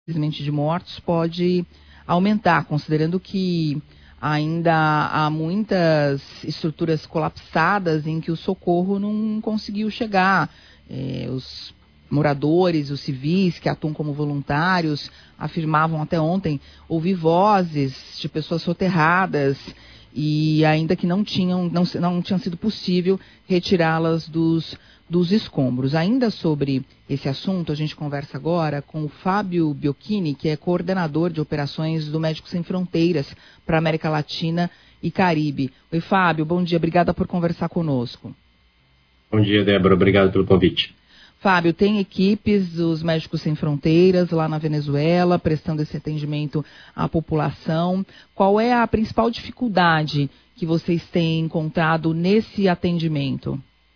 infelizmente, de mortos pode aumentar, considerando que ainda há muitas estruturas colapsadas em que o socorro não conseguiu chegar. Os moradores, os civis que atuam como voluntários, afirmavam até ontem ouvir vozes de pessoas soterradas e ainda que não tinha sido possível retirá-las dos escombros. Ainda sobre esse assunto, a gente conversa agora com o Fábio Biochini, que é coordenador de operações do Médicos Sem Fronteiras para a América Latina e Caribe. Oi, Fábio, bom dia, obrigada por conversar conosco. Bom dia, Débora, obrigado pelo convite. Fábio, tem equipes dos Médicos Sem Fronteiras lá na Venezuela, prestando esse atendimento à população. Qual é a principal dificuldade que vocês têm encontrado nesse atendimento?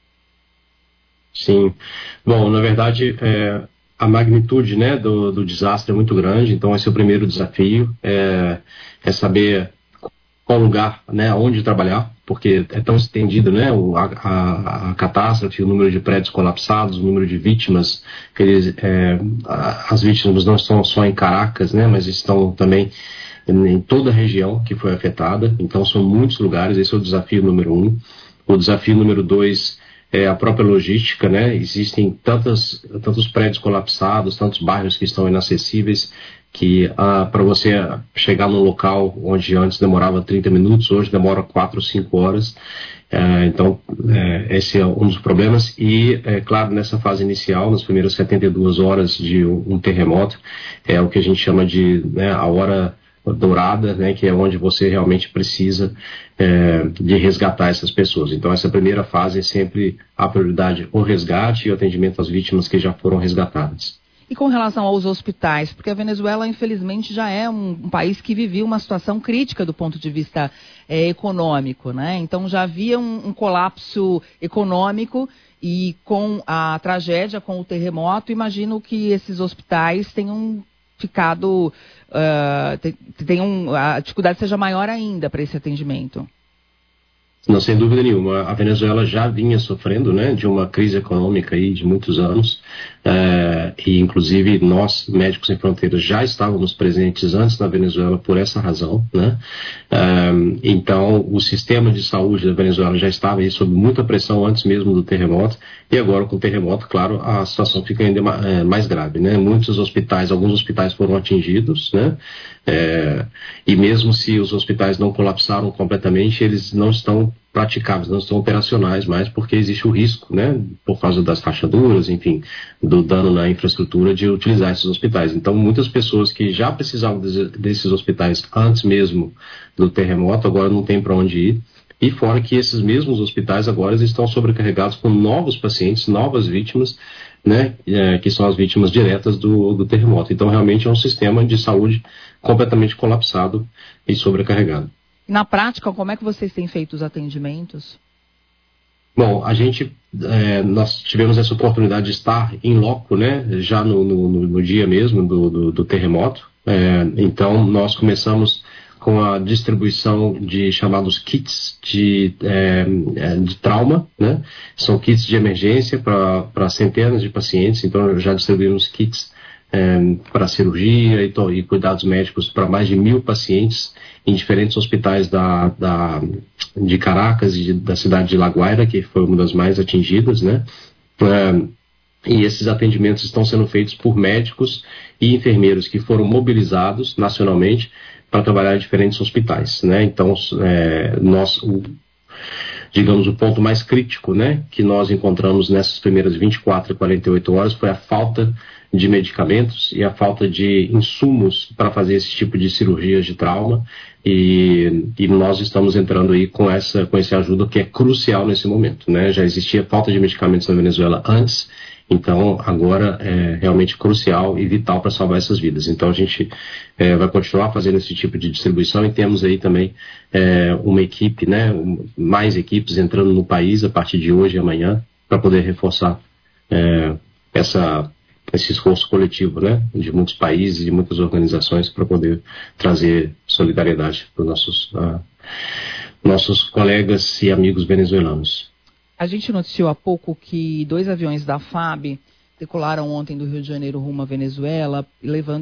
Sim, bom, na verdade, a magnitude, né, do desastre é muito grande, então esse é o primeiro desafio, é saber qual lugar, né, onde trabalhar, porque é tão estendido, né, a catástrofe, o número de prédios colapsados, o número de vítimas, as vítimas não estão só em Caracas, né, mas estão também em toda a região que foi afetada, então são muitos lugares, esse é o desafio número 1. O desafio número 2 é a própria logística, né, existem tantos prédios colapsados, tantos bairros que estão inacessíveis, que para você chegar num local onde antes demorava 30 minutos, hoje demora 4 ou 5 horas. Então, esse é um dos problemas. E, claro, nessa fase inicial, nas primeiras 72 horas de um terremoto, é o que a gente chama de, né, a hora dourada, né, que é onde você realmente precisa de resgatar essas pessoas. Então, essa primeira fase é sempre a prioridade, o resgate e o atendimento às vítimas que já foram resgatadas. E com relação aos hospitais, porque a Venezuela, infelizmente, já é um país que vivia uma situação crítica do ponto de vista econômico, né? Então já havia um colapso econômico e com a tragédia, com o terremoto, imagino que esses hospitais tenham ficado, a dificuldade seja maior ainda para esse atendimento. Não, sem dúvida nenhuma. A Venezuela já vinha sofrendo, né, de uma crise econômica aí de muitos anos, e inclusive nós, Médicos Sem Fronteiras, já estávamos presentes antes na Venezuela por essa razão, né? Então, o sistema de saúde da Venezuela já estava aí sob muita pressão antes mesmo do terremoto, e agora com o terremoto, claro, a situação fica ainda mais grave, né? Alguns hospitais foram atingidos, né? E mesmo se os hospitais não colapsaram completamente, eles não estão praticáveis, não estão operacionais mais, porque existe o risco, né, por causa das rachaduras, enfim, do dano na infraestrutura de utilizar esses hospitais. Então, muitas pessoas que já precisavam desses hospitais antes mesmo do terremoto, agora não tem para onde ir. E fora que esses mesmos hospitais agora estão sobrecarregados com novos pacientes, novas vítimas, né, que são as vítimas diretas do terremoto. Então, realmente é um sistema de saúde completamente colapsado e sobrecarregado. Na prática, como é que vocês têm feito os atendimentos? Bom, nós tivemos essa oportunidade de estar em loco, né, já no dia mesmo do terremoto. Então, nós começamos com a distribuição de chamados kits de trauma, né? São kits de emergência para centenas de pacientes, então já distribuímos kits para cirurgia e cuidados médicos para mais de 1.000 pacientes em diferentes hospitais de Caracas e da cidade de La Guaira, que foi uma das mais atingidas, né? E esses atendimentos estão sendo feitos por médicos e enfermeiros que foram mobilizados nacionalmente para trabalhar em diferentes hospitais, né? Então, digamos, o ponto mais crítico, né, que nós encontramos nessas primeiras 24 e 48 horas foi a falta de medicamentos e a falta de insumos para fazer esse tipo de cirurgias de trauma, e nós estamos entrando aí com essa ajuda que é crucial nesse momento, né? Já existia falta de medicamentos na Venezuela antes, então agora é realmente crucial e vital para salvar essas vidas. Então a gente vai continuar fazendo esse tipo de distribuição e temos aí também uma equipe, né, mais equipes entrando no país a partir de hoje e amanhã para poder reforçar esse esforço coletivo, né, de muitos países e de muitas organizações para poder trazer solidariedade para os nossos colegas e amigos venezuelanos. A gente noticiou há pouco que 2 aviões da FAB decolaram ontem do Rio de Janeiro rumo à Venezuela, levando